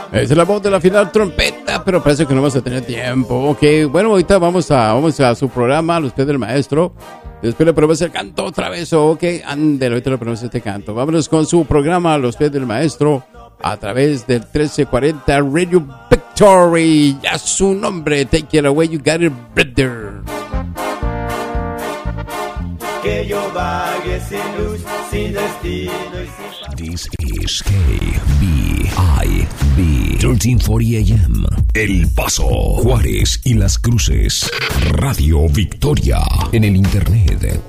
Es la voz de la final trompeta, pero parece que no vamos a tener tiempo. Ok, bueno, ahorita vamos a su programa, a los pies del maestro. Después le ponemos el canto otra vez. Ok, ándale, ahorita le ponemos este canto. Vámonos con su programa, a los pies del maestro, a través del 1340 Radio Victory. Ya su nombre, take it away, you got it, brother. Que yo vague sin luz, sin destino y sin... This is KBIB 1340 AM El Paso, Juárez y Las Cruces. Radio Victoria. En el internet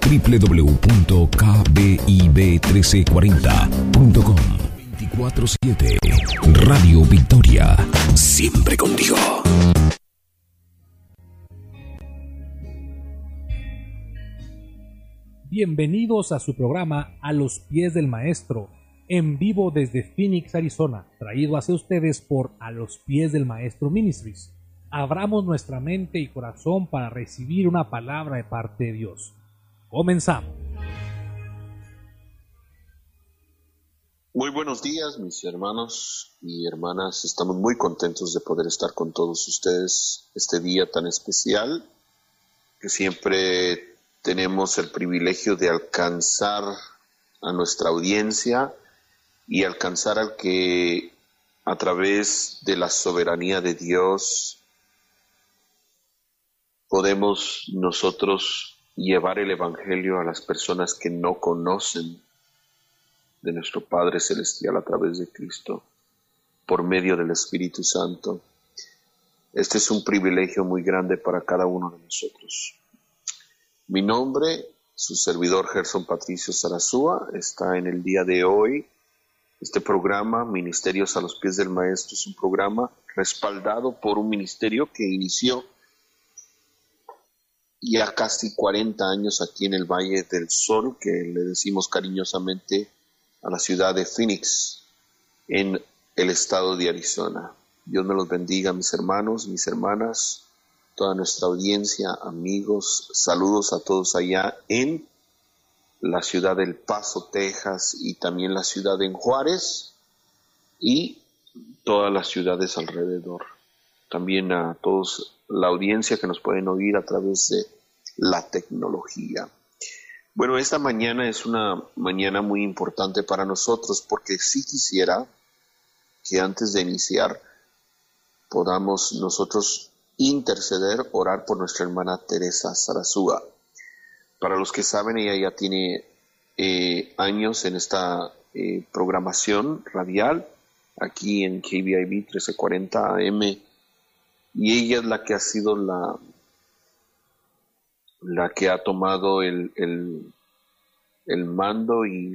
www.kbib1340.com 24/7. Radio Victoria. Siempre contigo. Bienvenidos a su programa A los Pies del Maestro, en vivo desde Phoenix, Arizona, traído hacia ustedes por A los Pies del Maestro Ministries. Abramos nuestra mente y corazón para recibir una palabra de parte de Dios. Comenzamos. Muy buenos días, mis hermanos y hermanas. Estamos muy contentos de poder estar con todos ustedes este día tan especial que siempre tenemos el privilegio de alcanzar a nuestra audiencia y alcanzar al que a través de la soberanía de Dios podemos nosotros llevar el Evangelio a las personas que no conocen de nuestro Padre Celestial a través de Cristo, por medio del Espíritu Santo. Este es un privilegio muy grande para cada uno de nosotros. Mi nombre, su servidor Gerson Patricio Sarasúa, está en el día de hoy. Este programa, Ministerios a los Pies del Maestro, es un programa respaldado por un ministerio que inició ya casi 40 años aquí en el Valle del Sol, que le decimos cariñosamente a la ciudad de Phoenix, en el estado de Arizona. Dios me los bendiga, mis hermanos, mis hermanas, toda nuestra audiencia, amigos. Saludos a todos allá en la ciudad del Paso, Texas, y también la ciudad de Juárez y todas las ciudades alrededor. También a todos la audiencia que nos pueden oír a través de la tecnología. Bueno, esta mañana es una mañana muy importante para nosotros porque sí quisiera que antes de iniciar podamos nosotros interceder, orar por nuestra hermana Teresa Sarasúa. Para los que saben, ella ya tiene años en esta programación radial aquí en KBIB 1340 AM, y ella es la que ha sido la que ha tomado el mando y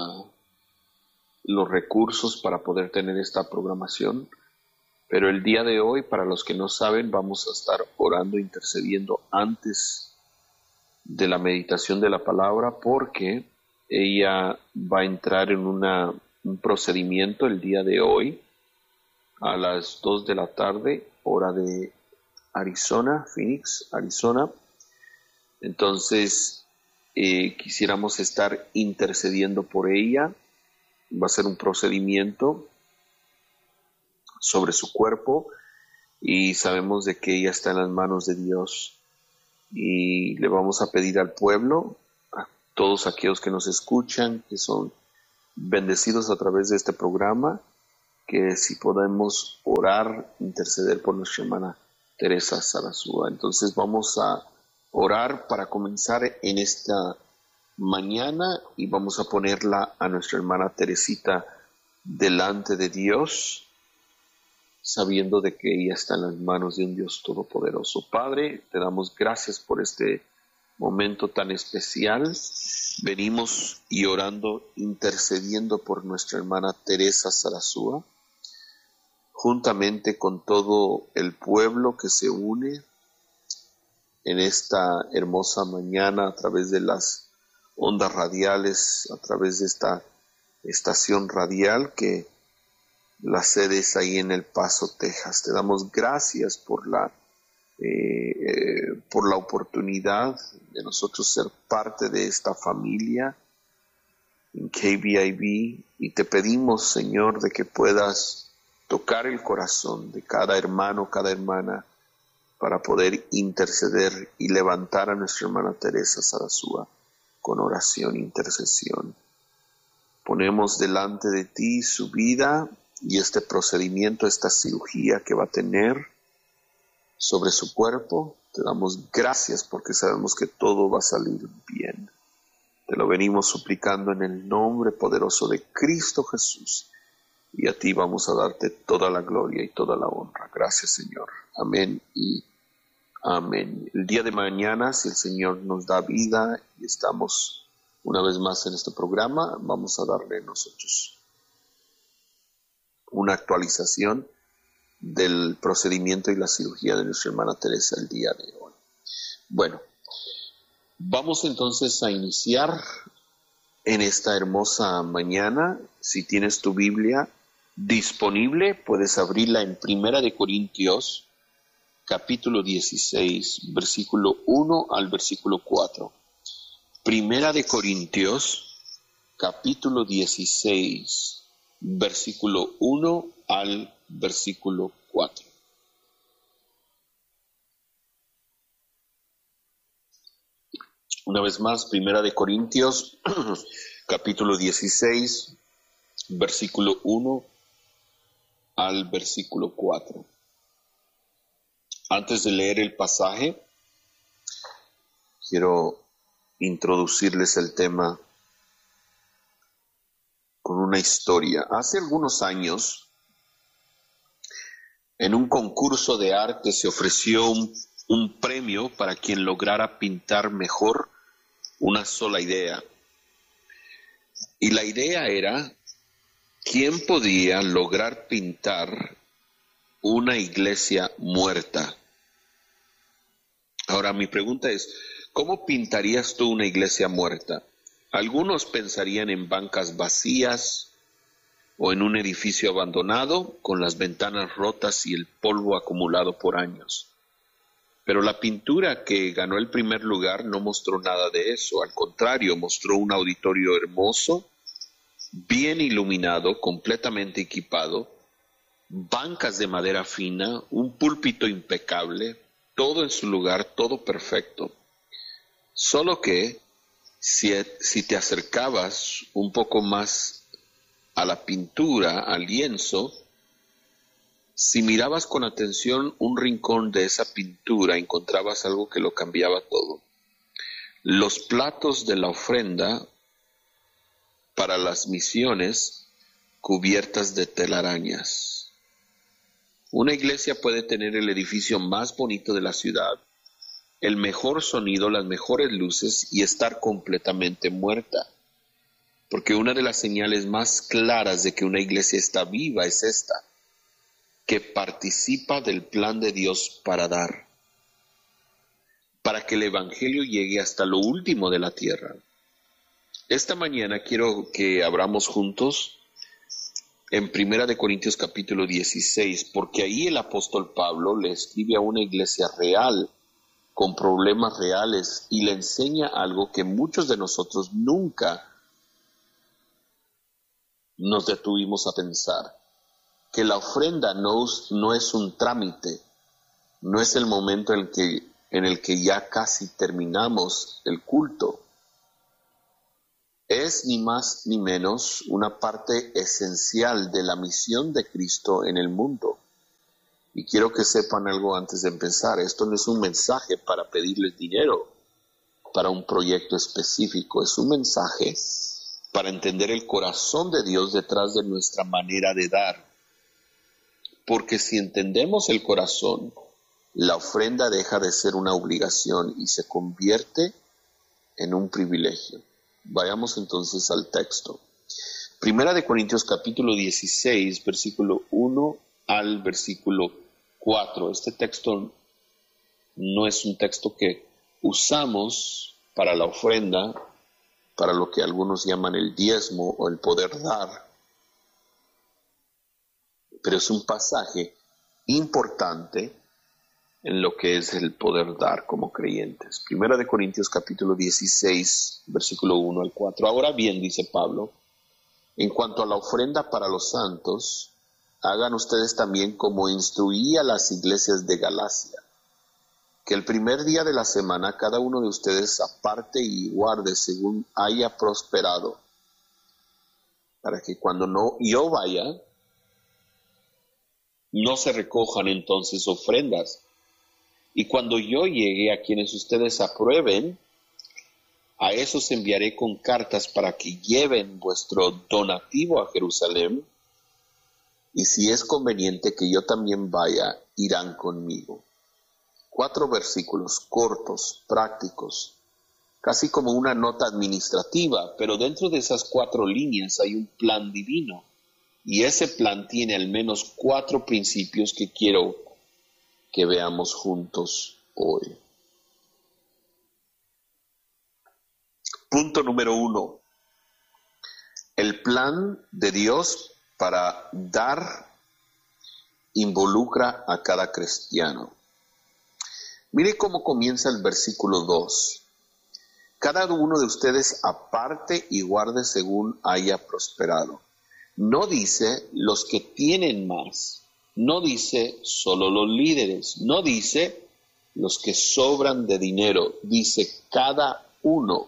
los recursos para poder tener esta programación. Pero el día de hoy, para los que no saben, vamos a estar orando, intercediendo antes de la meditación de la palabra, porque ella va a entrar en un procedimiento el día de hoy a las 2 de la tarde, hora de Arizona, Phoenix, Arizona. Entonces, quisiéramos estar intercediendo por ella. Va a ser un procedimiento sobre su cuerpo y sabemos de que ella está en las manos de Dios, y le vamos a pedir al pueblo, a todos aquellos que nos escuchan, que son bendecidos a través de este programa, que si podemos orar, interceder por nuestra hermana Teresa Sarasúa. Entonces vamos a orar para comenzar en esta mañana y vamos a ponerla a nuestra hermana Teresita delante de Dios, sabiendo de que ella está en las manos de un Dios todopoderoso. Padre, te damos gracias por este momento tan especial. Venimos y orando, intercediendo por nuestra hermana Teresa Sarasúa, juntamente con todo el pueblo que se une en esta hermosa mañana a través de las ondas radiales, a través de esta estación radial que la sede es ahí en El Paso, Texas. Te damos gracias por la oportunidad de nosotros ser parte de esta familia en KBIB, y te pedimos, Señor, de que puedas tocar el corazón de cada hermano, cada hermana, para poder interceder y levantar a nuestra hermana Teresa Sarasúa con oración e intercesión. Ponemos delante de ti su vida y este procedimiento, esta cirugía que va a tener sobre su cuerpo. Te damos gracias porque sabemos que todo va a salir bien. Te lo venimos suplicando en el nombre poderoso de Cristo Jesús. Y a ti vamos a darte toda la gloria y toda la honra. Gracias, Señor. Amén y amén. El día de mañana, si el Señor nos da vida y estamos una vez más en este programa, vamos a darle nosotros una actualización del procedimiento y la cirugía de nuestra hermana Teresa el día de hoy. Bueno, vamos entonces a iniciar en esta hermosa mañana. Si tienes tu Biblia disponible, puedes abrirla en 1 Corintios, capítulo 16, versículo 1 al versículo 4. 1 Corintios, capítulo 16, versículo 1 al versículo 4. Una vez más, 1 Corintios, capítulo 16, versículo 1 al versículo 4. Antes de leer el pasaje, quiero introducirles el tema con una historia. Hace algunos años, en un concurso de arte se ofreció un premio para quien lograra pintar mejor una sola idea. Y la idea era quién podía lograr pintar una iglesia muerta. Ahora mi pregunta es, ¿cómo pintarías tú una iglesia muerta? Algunos pensarían en bancas vacías o en un edificio abandonado con las ventanas rotas y el polvo acumulado por años. Pero la pintura que ganó el primer lugar no mostró nada de eso. Al contrario, mostró un auditorio hermoso, bien iluminado, completamente equipado, bancas de madera fina, un púlpito impecable, todo en su lugar, todo perfecto. Solo que si te acercabas un poco más a la pintura, al lienzo, si mirabas con atención un rincón de esa pintura, encontrabas algo que lo cambiaba todo. Los platos de la ofrenda para las misiones cubiertas de telarañas. Una iglesia puede tener el edificio más bonito de la ciudad, el mejor sonido, las mejores luces y estar completamente muerta. Porque una de las señales más claras de que una iglesia está viva es esta, que participa del plan de Dios para dar, para que el evangelio llegue hasta lo último de la tierra. Esta mañana quiero que abramos juntos en 1 Corintios capítulo 16, porque ahí el apóstol Pablo le escribe a una iglesia real, con problemas reales, y le enseña algo que muchos de nosotros nunca nos detuvimos a pensar, que la ofrenda no es un trámite, no es el momento en el que ya casi terminamos el culto. Es ni más ni menos una parte esencial de la misión de Cristo en el mundo. Y quiero que sepan algo antes de empezar. Esto no es un mensaje para pedirles dinero para un proyecto específico. Es un mensaje para entender el corazón de Dios detrás de nuestra manera de dar. Porque si entendemos el corazón, la ofrenda deja de ser una obligación y se convierte en un privilegio. Vayamos entonces al texto. 1 Corintios capítulo 16, versículo 1 al versículo 4. Este texto no es un texto que usamos para la ofrenda, para lo que algunos llaman el diezmo o el poder dar, pero es un pasaje importante en lo que es el poder dar como creyentes. 1 Corintios capítulo 16, versículo 1 al 4. Ahora bien, dice Pablo, en cuanto a la ofrenda para los santos, hagan ustedes también como instruí a las iglesias de Galacia, que el primer día de la semana cada uno de ustedes aparte y guarde según haya prosperado, para que cuando yo vaya, no se recojan entonces ofrendas. Y cuando yo llegue a quienes ustedes aprueben, a esos enviaré con cartas para que lleven vuestro donativo a Jerusalén, y si es conveniente que yo también vaya, irán conmigo. 4 versículos cortos, prácticos, casi como una nota administrativa, pero dentro de esas 4 líneas hay un plan divino, y ese plan tiene al menos 4 principios que quiero que veamos juntos hoy. Punto número 1. El plan de Dios para dar involucra a cada cristiano. Mire cómo comienza el versículo 2. Cada uno de ustedes aparte y guarde según haya prosperado. No dice los que tienen más. No dice solo los líderes. No dice los que sobran de dinero. Dice cada uno.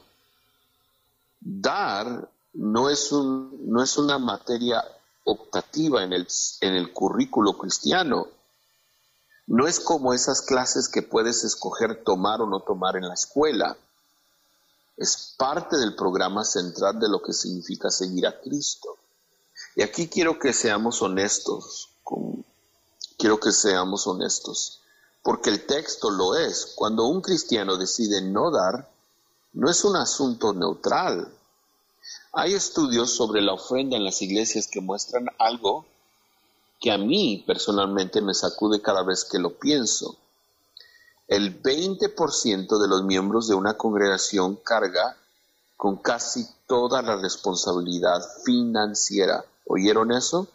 Dar no es una materia optativa en el currículo cristiano. No es como esas clases que puedes escoger tomar o no tomar en la escuela. Es parte del programa central de lo que significa seguir a Cristo. Y aquí quiero que seamos honestos, porque el texto lo es. Cuando un cristiano decide no dar, no es un asunto neutral. Hay estudios sobre la ofrenda en las iglesias que muestran algo que a mí personalmente me sacude cada vez que lo pienso. El 20% de los miembros de una congregación carga con casi toda la responsabilidad financiera. ¿Oyeron eso?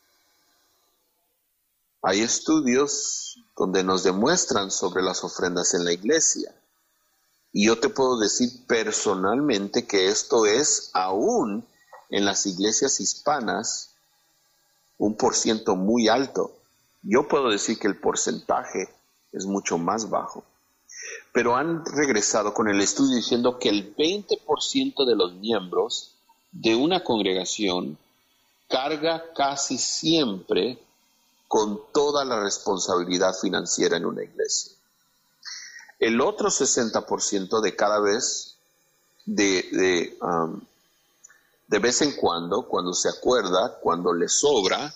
Hay estudios donde nos demuestran sobre las ofrendas en la iglesia. Y yo te puedo decir personalmente que esto es aún en las iglesias hispanas un % muy alto. Yo puedo decir que el porcentaje es mucho más bajo. Pero han regresado con el estudio diciendo que el 20% de los miembros de una congregación carga casi siempre con toda la responsabilidad financiera en una iglesia. El otro 60% de cada vez, de vez en cuando se acuerda, cuando le sobra,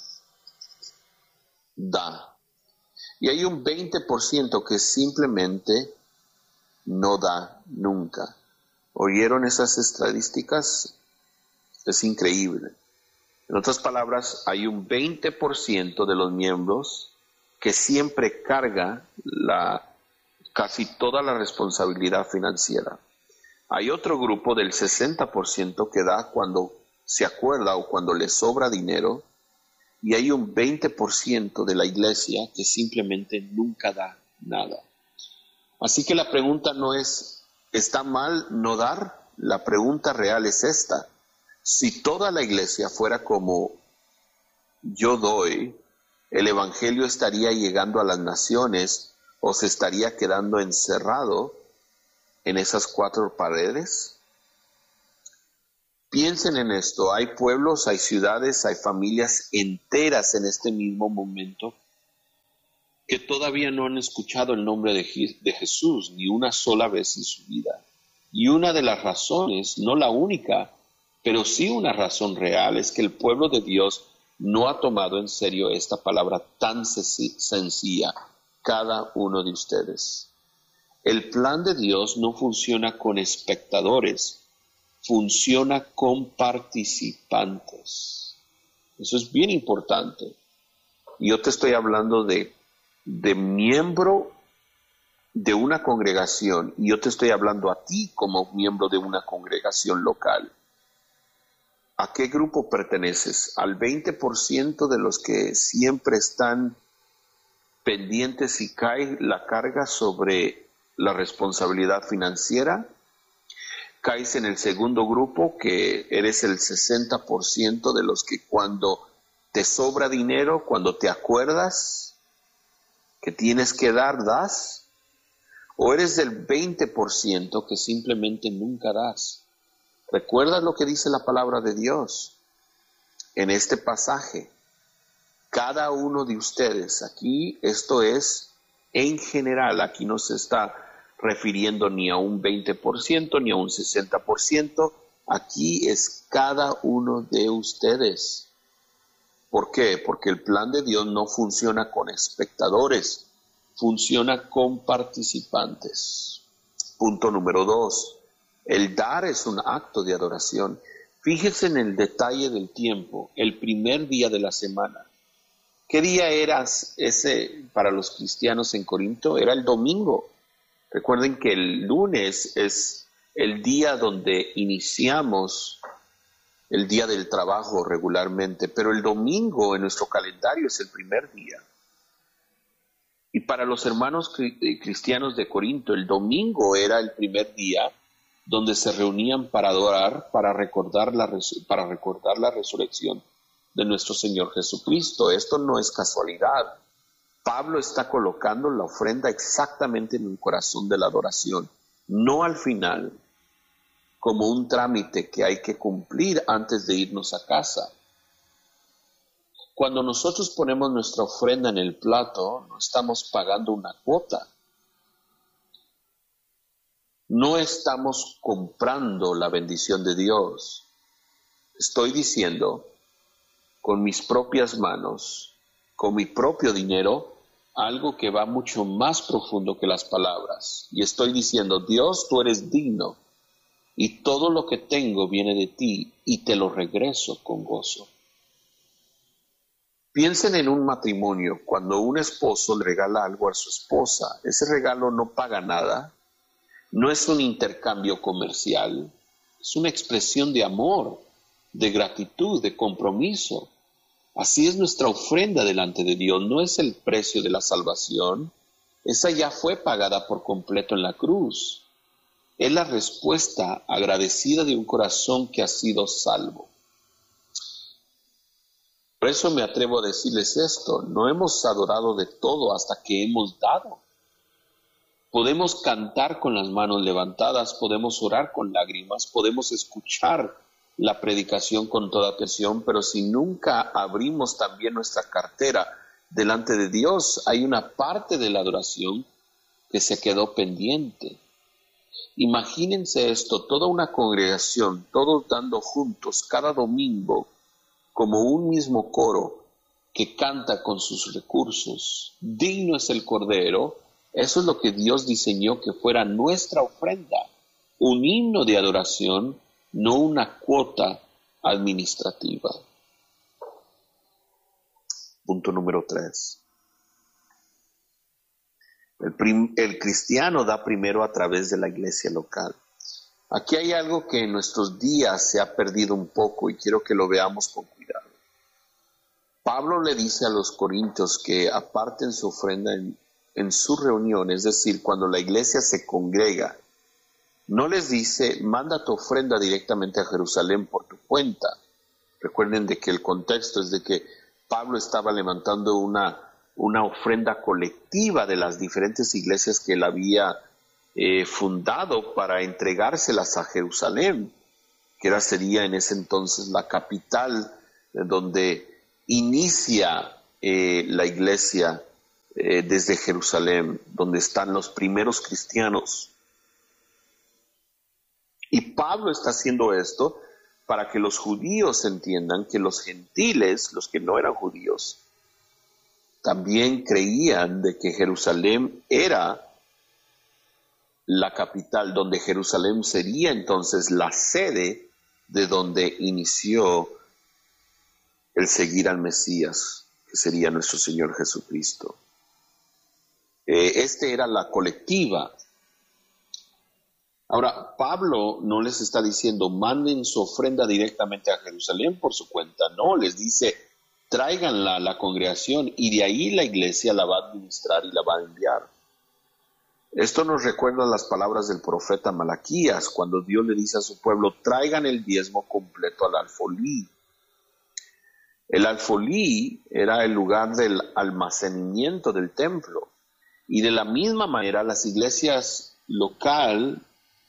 da. Y hay un 20% que simplemente no da nunca. ¿Oyeron esas estadísticas? Es increíble. En otras palabras, hay un 20% de los miembros que siempre carga casi toda la responsabilidad financiera. Hay otro grupo del 60% que da cuando se acuerda o cuando le sobra dinero, y hay un 20% de la iglesia que simplemente nunca da nada. Así que la pregunta no es, ¿está mal no dar? La pregunta real es esta. Si toda la iglesia fuera como yo doy, ¿el evangelio estaría llegando a las naciones o se estaría quedando encerrado en esas 4 paredes? Piensen en esto. Hay pueblos, hay ciudades, hay familias enteras en este mismo momento que todavía no han escuchado el nombre de Jesús ni una sola vez en su vida. Y una de las razones, no la única, pero sí una razón real, es que el pueblo de Dios no ha tomado en serio esta palabra tan sencilla, cada uno de ustedes. El plan de Dios no funciona con espectadores, funciona con participantes. Eso es bien importante. Yo te estoy hablando de miembro de una congregación, y yo te estoy hablando a ti como miembro de una congregación local. ¿A qué grupo perteneces? ¿Al 20% de los que siempre están pendientes si cae la carga sobre la responsabilidad financiera? ¿Caes en el segundo grupo, que eres el 60% de los que cuando ¿Te sobra dinero cuando te acuerdas que tienes que dar, das? ¿O eres del 20% que simplemente nunca das? ¿Recuerdas lo que dice la palabra de Dios en este pasaje? Cada uno de ustedes, aquí esto es en general, aquí no se está refiriendo ni a un 20% ni a un 60%, aquí es cada uno de ustedes. ¿Por qué? Porque el plan de Dios no funciona con espectadores, funciona con participantes. Punto número 2. El dar es un acto de adoración. Fíjense en el detalle del tiempo, el primer día de la semana. ¿Qué día era ese para los cristianos en Corinto? Era el domingo. Recuerden que el lunes es el día donde iniciamos el día del trabajo regularmente, pero el domingo en nuestro calendario es el primer día. Y para los hermanos cristianos de Corinto, el domingo era el primer día donde se reunían para adorar, para recordar la resurrección de nuestro Señor Jesucristo. Esto no es casualidad. Pablo está colocando la ofrenda exactamente en el corazón de la adoración, no al final, como un trámite que hay que cumplir antes de irnos a casa. Cuando nosotros ponemos nuestra ofrenda en el plato, no estamos pagando una cuota. No estamos comprando la bendición de Dios. Estoy diciendo, con mis propias manos, con mi propio dinero, algo que va mucho más profundo que las palabras. Y estoy diciendo, Dios, tú eres digno, y todo lo que tengo viene de ti, y te lo regreso con gozo. Piensen en un matrimonio, cuando un esposo le regala algo a su esposa, ese regalo no paga nada, no es un intercambio comercial, es una expresión de amor, de gratitud, de compromiso. Así es nuestra ofrenda delante de Dios, no es el precio de la salvación, esa ya fue pagada por completo en la cruz. Es la respuesta agradecida de un corazón que ha sido salvo. Por eso me atrevo a decirles esto, no hemos adorado de todo hasta que hemos dado. Podemos cantar con las manos levantadas, podemos orar con lágrimas, podemos escuchar la predicación con toda atención, pero si nunca abrimos también nuestra cartera delante de Dios, hay una parte de la adoración que se quedó pendiente. Imagínense esto, toda una congregación, todos dando juntos cada domingo como un mismo coro que canta con sus recursos. Digno es el Cordero. Eso es lo que Dios diseñó que fuera nuestra ofrenda, un himno de adoración, no una cuota administrativa. Punto número 3. El cristiano da primero a través de la iglesia local. Aquí hay algo que en nuestros días se ha perdido un poco y quiero que lo veamos con cuidado. Pablo le dice a los corintios que aparten su ofrenda en su reunión, es decir, cuando la iglesia se congrega. No les dice, manda tu ofrenda directamente a Jerusalén por tu cuenta. Recuerden de que el contexto es de que Pablo estaba levantando una ofrenda colectiva de las diferentes iglesias que él había fundado para entregárselas a Jerusalén, que sería en ese entonces la capital donde inicia la iglesia desde Jerusalén, donde están los primeros cristianos. Y Pablo está haciendo esto para que los judíos entiendan que los gentiles, los que no eran judíos, también creían de que Jerusalén era la capital, donde Jerusalén sería entonces la sede de donde inició el seguir al Mesías, que sería nuestro Señor Jesucristo. Era la colectiva. Ahora, Pablo no les está diciendo, manden su ofrenda directamente a Jerusalén por su cuenta. No, les dice, tráiganla a la congregación y de ahí la iglesia la va a administrar y la va a enviar. Esto nos recuerda las palabras del profeta Malaquías, cuando Dios le dice a su pueblo, traigan el diezmo completo al alfolí. El alfolí era el lugar del almacenamiento del templo. Y de la misma manera, las iglesias local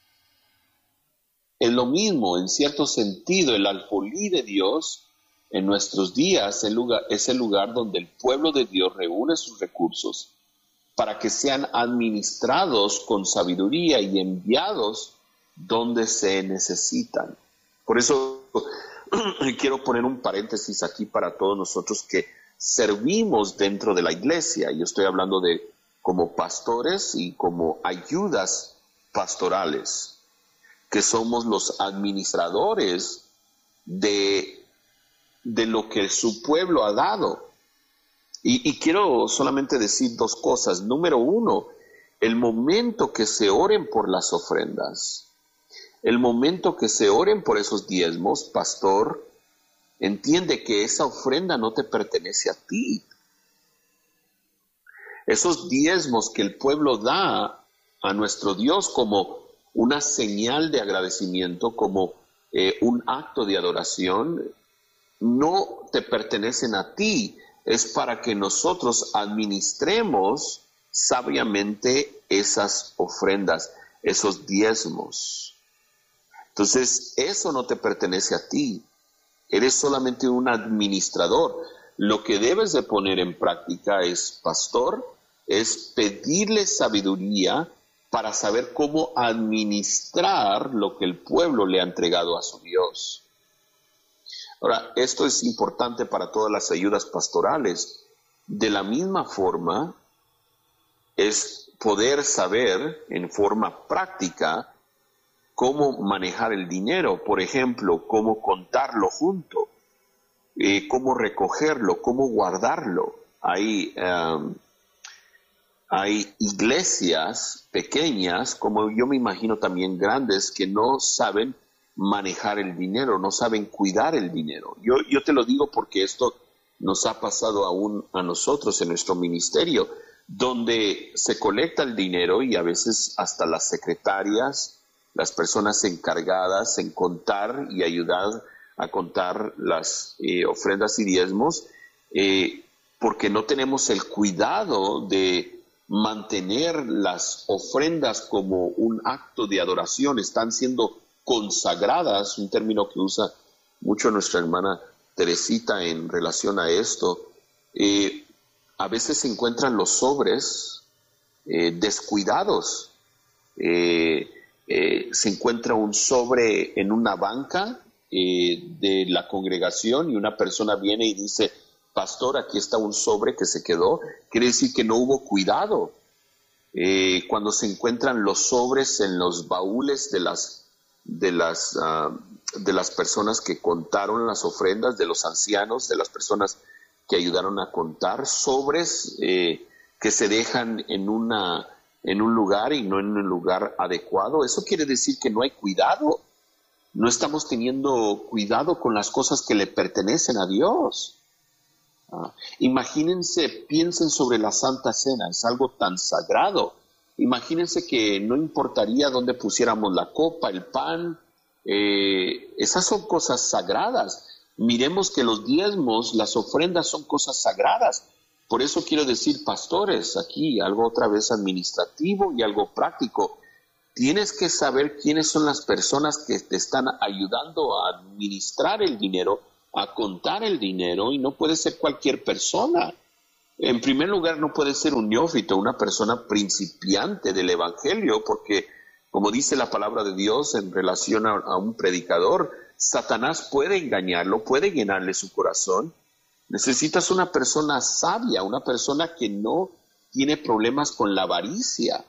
es lo mismo, en cierto sentido. El alfolí de Dios en nuestros días es el lugar donde el pueblo de Dios reúne sus recursos para que sean administrados con sabiduría y enviados donde se necesitan. Por eso quiero poner un paréntesis aquí para todos nosotros que servimos dentro de la iglesia. Yo estoy hablando de como pastores y como ayudas pastorales, que somos los administradores de lo que su pueblo ha dado. Y quiero solamente decir dos cosas. Número uno, el momento que se oren por las ofrendas, el momento que se oren por esos diezmos, pastor, entiende que esa ofrenda no te pertenece a ti. Esos diezmos que el pueblo da a nuestro Dios como una señal de agradecimiento, como un acto de adoración, no te pertenecen a ti. Es para que nosotros administremos sabiamente esas ofrendas, esos diezmos. Entonces, eso no te pertenece a ti. Eres solamente un administrador. Lo que debes de poner en práctica es, pastor, es pedirle sabiduría para saber cómo administrar lo que el pueblo le ha entregado a su Dios. Ahora, esto es importante para todas las ayudas pastorales. De la misma forma, es poder saber en forma práctica cómo manejar el dinero. Por ejemplo, cómo contarlo junto, cómo recogerlo, cómo guardarlo. Hay iglesias pequeñas, como yo me imagino también grandes, que no saben manejar el dinero, no saben cuidar el dinero. Yo te lo digo porque esto nos ha pasado aún a nosotros en nuestro ministerio, donde se colecta el dinero y a veces hasta las secretarias, las personas encargadas en contar y ayudar a contar las ofrendas y diezmos, porque no tenemos el cuidado de mantener las ofrendas como un acto de adoración, están siendo consagradas, un término que usa mucho nuestra hermana Teresita en relación a esto. A veces se encuentran los sobres descuidados. Se encuentra un sobre en una banca de la congregación y una persona viene y dice, pastor, aquí está un sobre que se quedó. Quiere decir que no hubo cuidado. Cuando se encuentran los sobres en los baúles de las personas que contaron las ofrendas, de los ancianos, de las personas que ayudaron a contar, sobres que se dejan en un lugar y no en un lugar adecuado. Eso quiere decir que no hay cuidado. No estamos teniendo cuidado con las cosas que le pertenecen a Dios. Imagínense, piensen sobre la Santa Cena, es algo tan sagrado. Imagínense que no importaría dónde pusiéramos la copa, el pan, esas son cosas sagradas. Miremos que los diezmos, las ofrendas son cosas sagradas. Por eso quiero decir, pastores, aquí algo otra vez administrativo y algo práctico. Tienes que saber quiénes son las personas que te están ayudando a administrar el dinero, a contar el dinero, y no puede ser cualquier persona. En primer lugar, no puede ser un neófito, una persona principiante del evangelio, porque como dice la palabra de Dios en relación a un predicador, Satanás puede engañarlo, puede llenarle su corazón. Necesitas una persona sabia, una persona que no tiene problemas con la avaricia.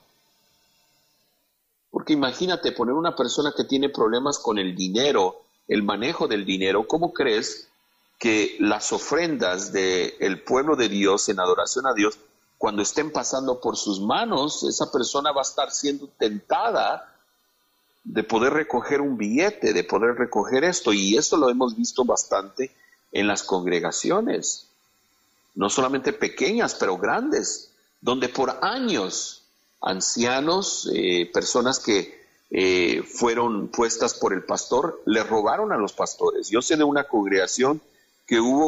Porque imagínate poner una persona que tiene problemas con el dinero, el manejo del dinero. ¿Cómo crees que las ofrendas del pueblo de Dios en adoración a Dios, cuando estén pasando por sus manos, esa persona va a estar siendo tentada de poder recoger un billete, de poder recoger esto? Y eso lo hemos visto bastante en las congregaciones, no solamente pequeñas, pero grandes, donde por años ancianos, personas que fueron puestas por el pastor, le robaron a los pastores. Yo sé de una congregación que hubo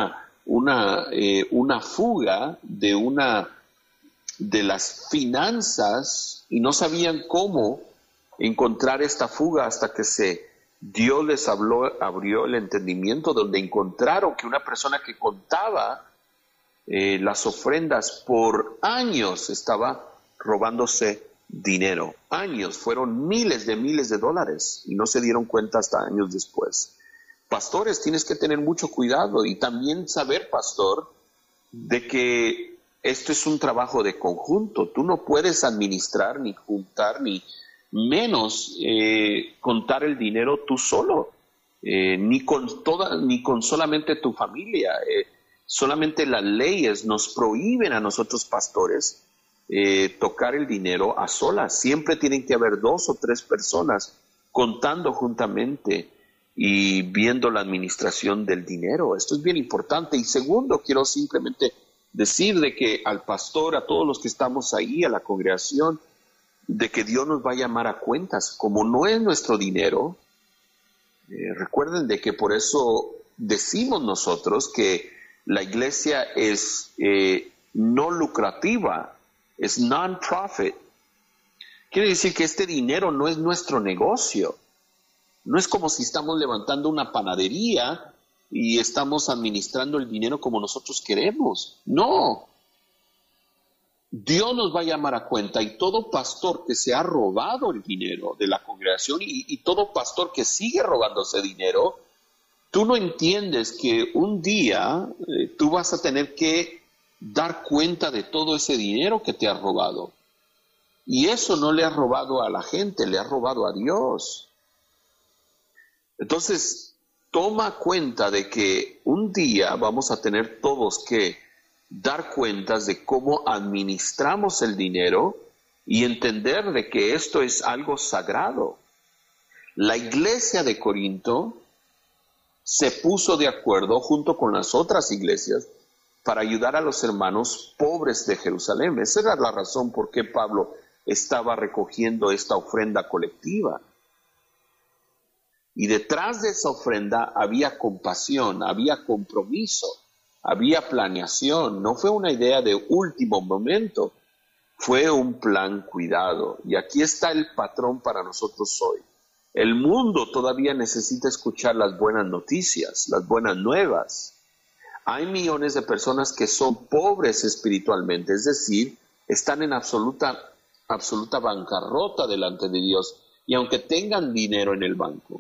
una fuga de las finanzas y no sabían cómo encontrar esta fuga hasta que Dios les abrió el entendimiento, donde encontraron que una persona que contaba las ofrendas por años estaba robándose dinero. Años, fueron miles de dólares y no se dieron cuenta hasta años después. Pastores, tienes que tener mucho cuidado y también saber, pastor, de que esto es un trabajo de conjunto. Tú no puedes administrar, ni juntar, ni menos contar el dinero tú solo, ni con solamente tu familia. Solamente las leyes nos prohíben a nosotros pastores tocar el dinero a solas. Siempre tienen que haber 2 o 3 personas contando juntamente y viendo la administración del dinero. Esto es bien importante. Y segundo, quiero simplemente decir de que al pastor, a todos los que estamos ahí, a la congregación, de que Dios nos va a llamar a cuentas. Como no es nuestro dinero, recuerden de que por eso decimos nosotros que la iglesia es no lucrativa, es non-profit. Quiere decir que este dinero no es nuestro negocio. No es como si estamos levantando una panadería y estamos administrando el dinero como nosotros queremos. No. Dios nos va a llamar a cuenta, y todo pastor que se ha robado el dinero de la congregación y todo pastor que sigue robándose dinero, tú no entiendes que un día tú vas a tener que dar cuenta de todo ese dinero que te has robado. Y eso no le has robado a la gente, le has robado a Dios. Entonces, toma cuenta de que un día vamos a tener todos que dar cuentas de cómo administramos el dinero y entender de que esto es algo sagrado. La iglesia de Corinto se puso de acuerdo junto con las otras iglesias para ayudar a los hermanos pobres de Jerusalén. Esa era la razón por qué Pablo estaba recogiendo esta ofrenda colectiva. Y detrás de esa ofrenda había compasión, había compromiso, había planeación. No fue una idea de último momento, fue un plan cuidado. Y aquí está el patrón para nosotros hoy. El mundo todavía necesita escuchar las buenas noticias, las buenas nuevas. Hay millones de personas que son pobres espiritualmente, es decir, están en absoluta bancarrota delante de Dios, y aunque tengan dinero en el banco,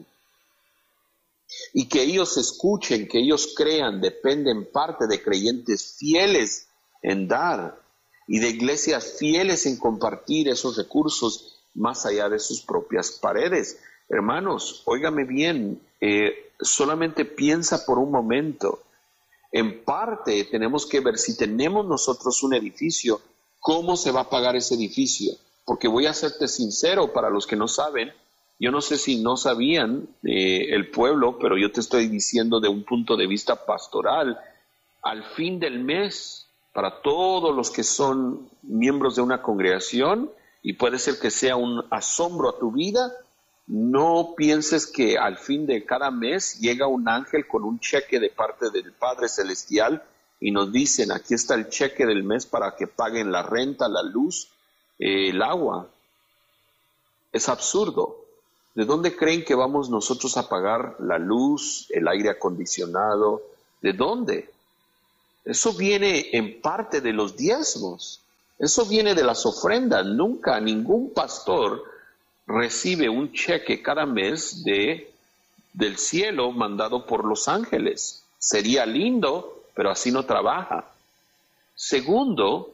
y que ellos escuchen, que ellos crean, dependen parte de creyentes fieles en dar y de iglesias fieles en compartir esos recursos más allá de sus propias paredes. Hermanos, óigame bien, solamente piensa por un momento. En parte tenemos que ver, si tenemos nosotros un edificio, ¿cómo se va a pagar ese edificio? Porque voy a serte sincero, para los que no saben, yo no sé si no sabían el pueblo, pero yo te estoy diciendo de un punto de vista pastoral. Al fin del mes, para todos los que son miembros de una congregación, y puede ser que sea un asombro a tu vida, no pienses que al fin de cada mes llega un ángel con un cheque de parte del Padre Celestial y nos dicen, aquí está el cheque del mes para que paguen la renta, la luz, el agua. Es absurdo. ¿De dónde creen que vamos nosotros a pagar la luz, el aire acondicionado? ¿De dónde? Eso viene en parte de los diezmos. Eso viene de las ofrendas. Nunca ningún pastor recibe un cheque cada mes del cielo mandado por los ángeles. Sería lindo, pero así no trabaja. Segundo,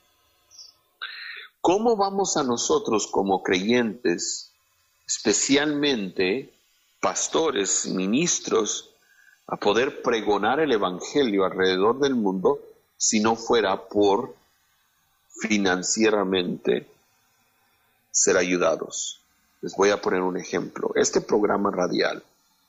¿cómo vamos a nosotros como creyentes, especialmente pastores, ministros, a poder pregonar el evangelio alrededor del mundo si no fuera por financieramente ser ayudados? Les voy a poner un ejemplo. Este programa radial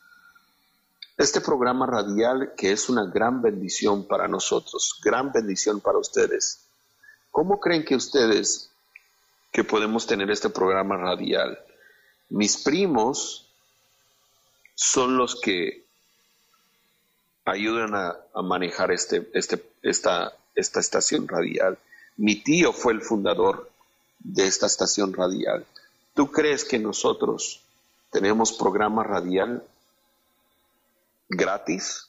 que es una gran bendición para nosotros, gran bendición para ustedes. ¿Cómo creen que ustedes que podemos tener este programa radial? Mis primos son los que ayuden a manejar esta estación radial. Mi tío fue el fundador de esta estación radial. ¿Tú crees que nosotros tenemos programa radial gratis?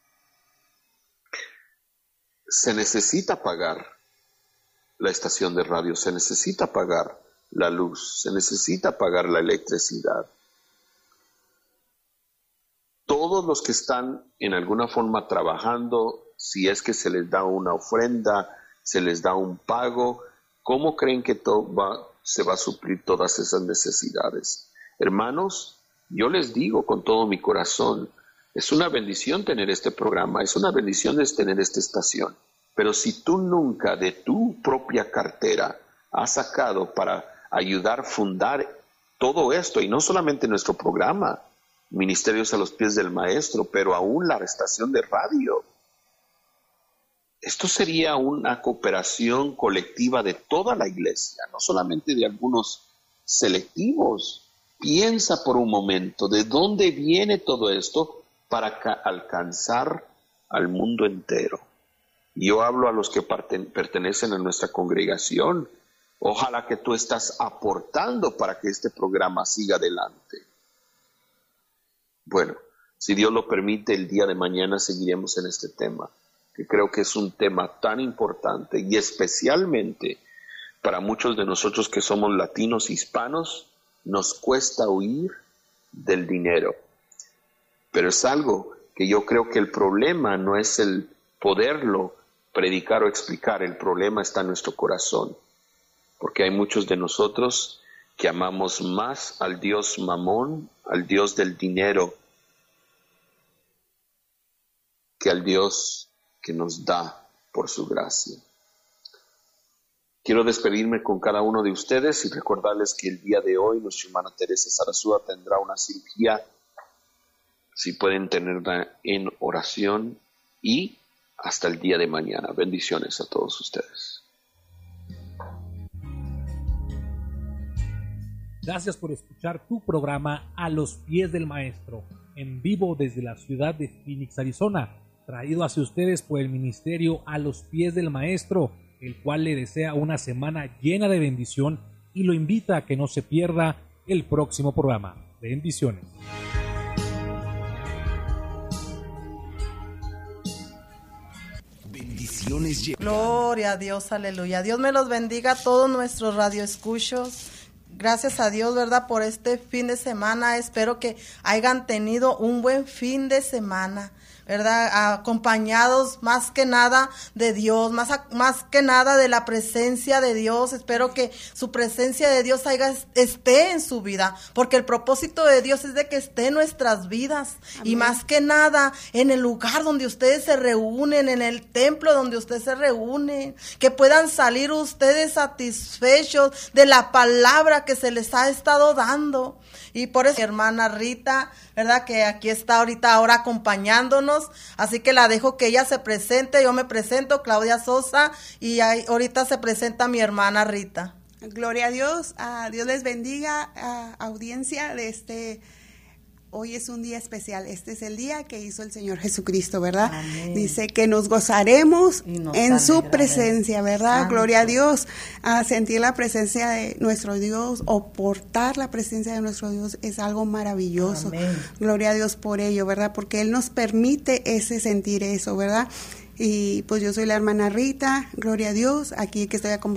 Se necesita pagar la estación de radio, se necesita pagar la luz, se necesita pagar la electricidad. Todos los que están en alguna forma trabajando, si es que se les da una ofrenda, se les da un pago, ¿cómo creen que se va a suplir todas esas necesidades? Hermanos, yo les digo con todo mi corazón, es una bendición tener este programa, es una bendición tener esta estación. Pero si tú nunca de tu propia cartera has sacado para ayudar a fundar todo esto, y no solamente nuestro programa, Ministerios a los Pies del Maestro, pero aún la estación de radio, esto sería una cooperación colectiva de toda la iglesia, no solamente de algunos selectivos. Piensa por un momento, ¿de dónde viene todo esto para alcanzar al mundo entero? Yo hablo a los que pertenecen a nuestra congregación. Ojalá que tú estás aportando para que este programa siga adelante. Bueno, si Dios lo permite, el día de mañana seguiremos en este tema, que creo que es un tema tan importante y especialmente para muchos de nosotros que somos latinos, hispanos, nos cuesta huir del dinero. Pero es algo que yo creo que el problema no es el poderlo predicar o explicar, el problema está en nuestro corazón, porque hay muchos de nosotros que amamos más al Dios Mamón, al Dios del dinero, que al Dios que nos da por su gracia. Quiero despedirme con cada uno de ustedes y recordarles que el día de hoy nuestra hermana Teresa Sarasúa tendrá una cirugía. Si pueden tenerla en oración, y hasta el día de mañana. Bendiciones a todos ustedes. Gracias por escuchar tu programa A los Pies del Maestro, en vivo desde la ciudad de Phoenix, Arizona, traído hacia ustedes por el ministerio A los Pies del Maestro, el cual le desea una semana llena de bendición y lo invita a que no se pierda el próximo programa. Bendiciones. Gloria a Dios, aleluya. Dios me los bendiga a todos nuestros radioescuchos. Gracias a Dios, ¿verdad?, por este fin de semana. Espero que hayan tenido un buen fin de semana, ¿verdad? Acompañados más que nada de Dios, más que nada de la presencia de Dios. Espero que su presencia de Dios esté en su vida, porque el propósito de Dios es de que esté en nuestras vidas. Amén. Y más que nada en el lugar donde ustedes se reúnen, en el templo donde ustedes se reúnen, que puedan salir ustedes satisfechos de la palabra que se les ha estado dando. Y por eso mi hermana Rita, ¿verdad?, que aquí está ahora acompañándonos, así que la dejo que ella se presente. Yo me presento, Claudia Sosa, y ahorita se presenta mi hermana Rita. Gloria a Dios, Dios les bendiga, audiencia de hoy es un día especial, este es el día que hizo el Señor Jesucristo, ¿verdad? Amén. Dice que nos gozaremos en su presencia, ¿verdad? Santo. Gloria a Dios, a sentir la presencia de nuestro Dios o portar la presencia de nuestro Dios es algo maravilloso. Amén. Gloria a Dios por ello, ¿verdad? Porque Él nos permite sentir eso, ¿verdad? Y pues yo soy la hermana Rita, gloria a Dios, aquí que estoy acompañada